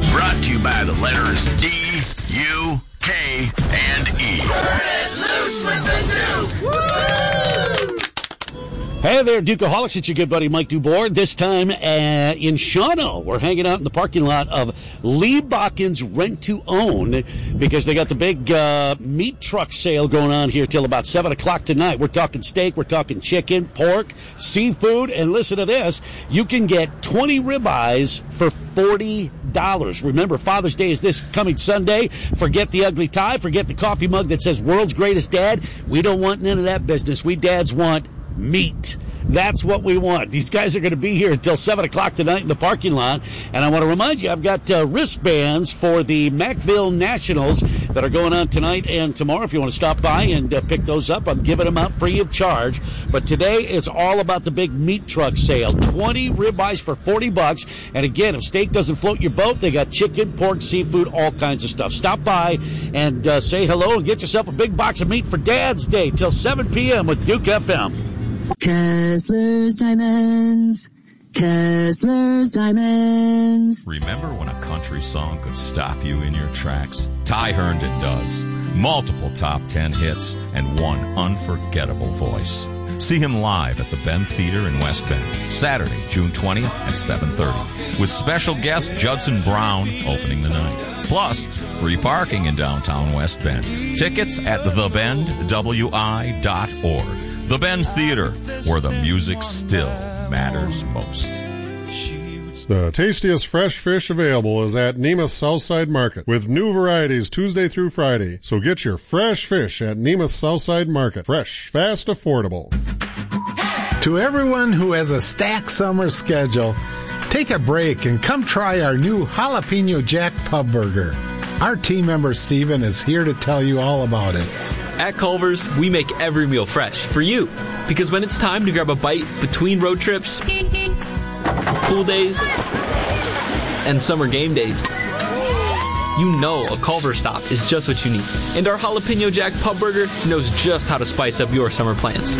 Brought to you by the letters D, U, K, and E. Turn it loose with the Duke! Woo! Hey there, Dukeaholics. It's your good buddy Mike Dubois. This time in Shawano. We're hanging out in the parking lot of Lee Bakken's Rent to Own because they got the big meat truck sale going on here till about 7 o'clock tonight. We're talking steak, we're talking chicken, pork, seafood, and listen to this. You can get 20 ribeyes for $40. Remember, Father's Day is this coming Sunday. Forget the ugly tie. Forget the coffee mug that says World's Greatest Dad. We don't want none of that business. We dads want meat. That's what we want. These guys are going to be here until 7 o'clock tonight in the parking lot. And I want to remind you, I've got wristbands for the Macville Nationals that are going on tonight and tomorrow. If you want to stop by and pick those up, I'm giving them out free of charge. But today, it's all about the big meat truck sale. 20 ribeyes for $40. And again, if steak doesn't float your boat, they got chicken, pork, seafood, all kinds of stuff. Stop by and say hello and get yourself a big box of meat for Dad's Day till 7 p.m. with Duke FM. Kessler's Diamonds. Kessler's Diamonds. Remember when a country song could stop you in your tracks? Ty Herndon does. Multiple top 10 hits and one unforgettable voice. See him live at the Ben Theater in West Bend, Saturday, June 20th at 7:30, with special guest Judson Brown opening the night. Plus, free parking in downtown West Bend. Tickets at thebendwi.org. The Ben Theater, where the music still matters most. The tastiest fresh fish available is at Nemeth Southside Market, with new varieties Tuesday through Friday. So get your fresh fish at Nemeth Southside Market. Fresh, fast, affordable. To everyone who has a stacked summer schedule, take a break and come try our new Jalapeno Jack Pub Burger. Our team member Steven is here to tell you all about it. At Culver's, we make every meal fresh for you. Because when it's time to grab a bite between road trips, pool days, and summer game days, you know a Culver's stop is just what you need. And our Jalapeno Jack Pub Burger knows just how to spice up your summer plans.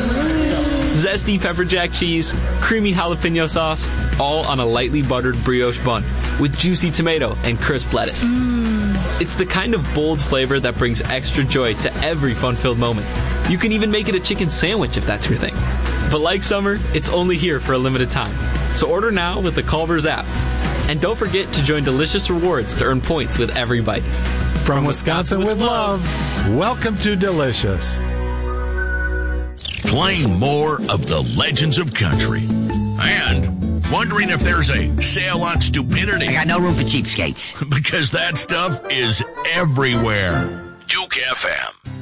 Zesty pepper jack cheese, creamy jalapeno sauce, all on a lightly buttered brioche bun with juicy tomato and crisp lettuce. It's the kind of bold flavor that brings extra joy to every fun-filled moment. You can even make it a chicken sandwich if that's your thing. But like summer, it's only here for a limited time. So order now with the Culver's app. And don't forget to join Delicious Rewards to earn points with every bite. From Wisconsin with love, welcome to Delicious. Playing more of the legends of country. And wondering if there's a sale on stupidity. I got no room for cheapskates. Because that stuff is everywhere. Duke FM.